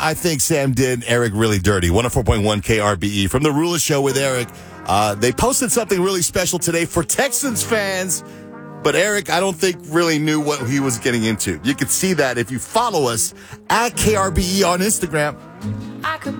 I think Sam did Eric really dirty. 104.1 KRBE from the Rula Show with Eric. They posted something really special today for Texans fans. But Eric, I don't think really knew what he was getting into. You can see that if you follow us at KRBE on Instagram.